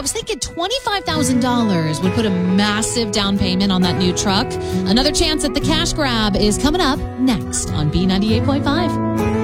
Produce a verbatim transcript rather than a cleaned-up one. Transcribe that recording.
was thinking twenty-five thousand dollars would put a massive down payment on that new truck. Another chance at the cash grab is coming up next on B ninety-eight point five.